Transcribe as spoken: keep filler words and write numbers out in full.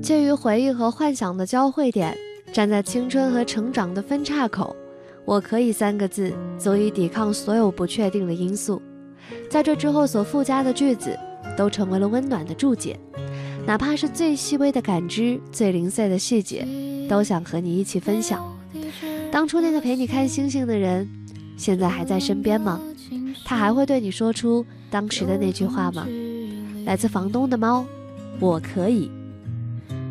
介于回忆和幻想的交汇点，站在青春和成长的分岔口，我可以三个字足以抵抗所有不确定的因素。在这之后所附加的句子都成为了温暖的注解，哪怕是最细微的感知，最零碎的细节，都想和你一起分享。当初那个陪你看星星的人，现在还在身边吗？他还会对你说出当时的那句话吗？来自房东的猫，我可以